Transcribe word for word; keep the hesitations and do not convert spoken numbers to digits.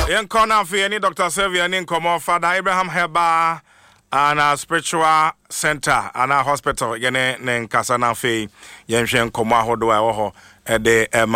Yen corner for any Doctor Sylvia and Incomo, Father Abraham Heba, and a spiritual center, and a hospital, Yene, Nen Casana Fe, Yenshen Comaho, do I oho, at the